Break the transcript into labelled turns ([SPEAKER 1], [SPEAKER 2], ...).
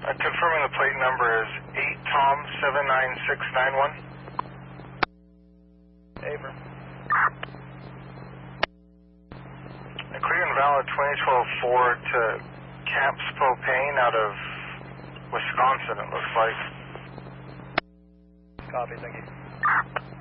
[SPEAKER 1] Confirming the plate number is 8Tom79691.
[SPEAKER 2] Aver.
[SPEAKER 1] Clear and valid 2012 Ford to Camp Spokane out of Wisconsin, it looks like.
[SPEAKER 2] Copy, thank you.